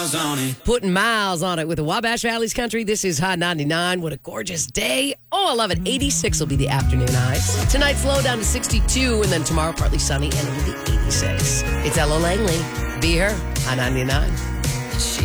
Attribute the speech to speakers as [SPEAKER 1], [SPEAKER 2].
[SPEAKER 1] Putting miles on it with the Wabash Valley's Country. This is Hot 99. What a gorgeous day. Oh, I love it. 86 will be the afternoon highs. Tonight's low down to 62, and then tomorrow partly sunny and it'll be 86. It's Ella Langley. Be her. Hot 99.